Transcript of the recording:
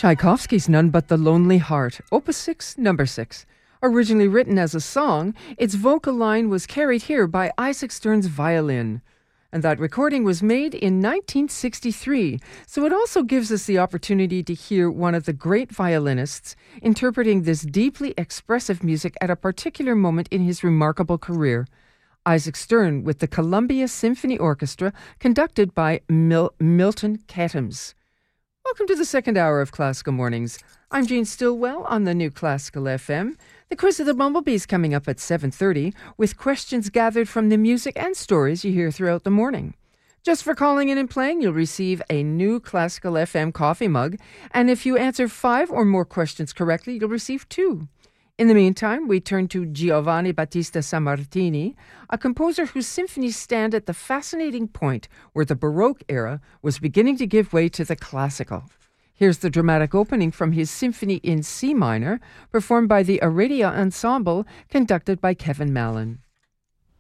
Tchaikovsky's None But the Lonely Heart, Opus 6, number 6. Originally written as a song, its vocal line was carried here by Isaac Stern's violin. And that recording was made in 1963, so it also gives us the opportunity to hear one of the great violinists interpreting this deeply expressive music at a particular moment in his remarkable career. Isaac Stern with the Columbia Symphony Orchestra, conducted by Milton Katims. Welcome to the second hour of Classical Mornings. I'm Jean Stillwell on the new Classical FM. The Quiz of the Bumblebees coming up at 7:30 with questions gathered from the music and stories you hear throughout the morning. Just for calling in and playing, you'll receive a new Classical FM coffee mug, and if you answer 5 or more questions correctly, you'll receive 2. In the meantime, we turn to Giovanni Battista Sammartini, a composer whose symphonies stand at the fascinating point where the Baroque era was beginning to give way to the classical. Here's the dramatic opening from his Symphony in C minor, performed by the Aradia Ensemble, conducted by Kevin Mallon.